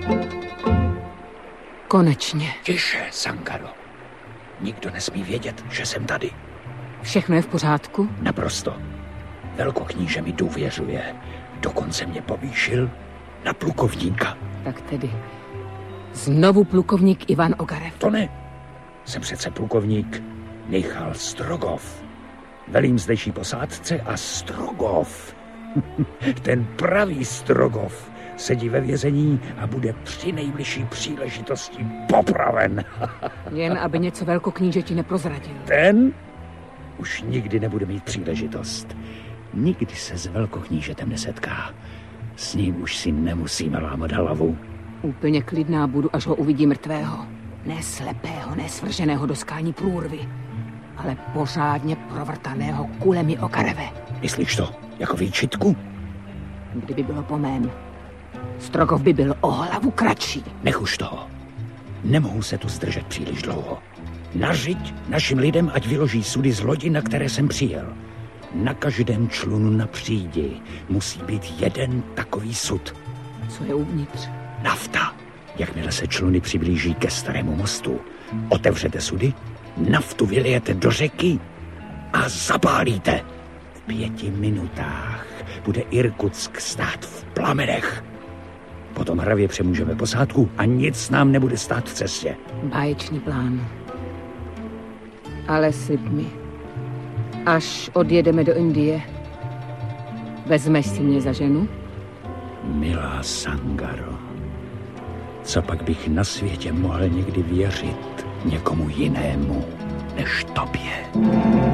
Konečně. Tiše, Sangaro. Nikdo nesmí vědět, že jsem tady. Všechno je v pořádku? Naprosto. Velkokníže mi důvěřuje. Dokonce mě povýšil na plukovníka. Tak tedy znovu plukovník Ivan Ogarev. To ne. Jsem přece plukovník Michal Strogov. Velím zdejší posádce a Strogov. Ten pravý Strogov sedí ve vězení a bude při nejbližší příležitosti popraven. Jen aby něco velkoknížeti neprozradil. Ten už nikdy nebude mít příležitost. Nikdy se s velkoknížetem nesetká. S ním už si nemusíme lámat hlavu. Úplně klidná budu, až ho uvidí mrtvého. Ne slepého, ne svrženého do skální průrvy, ale pořádně provrtaného kulemi Ogareve. Myslíš to jako výčitku? Kdyby bylo po mém, Strogov by byl o hlavu kratší. Nech už toho. Nemohu se tu zdržet příliš dlouho. Nařiď našim lidem, ať vyloží sudy z lodi, na které jsem přijel. Na každém člunu na přídi musí být jeden takový sud. Co je uvnitř? Nafta. Jakmile se čluny přiblíží ke starému mostu, otevřete sudy, naftu vylijete do řeky a zapálíte. V 5 minutách bude Irkutsk stát v plamenech. Potom hravě přemůžeme posádku a nic nám nebude stát v cestě. Báječný plán. Ale slib mi, až odjedeme do Indie, vezmeš si mě za ženu? Milá Sangaro, co pak bych na světě mohl někdy věřit někomu jinému než tobě?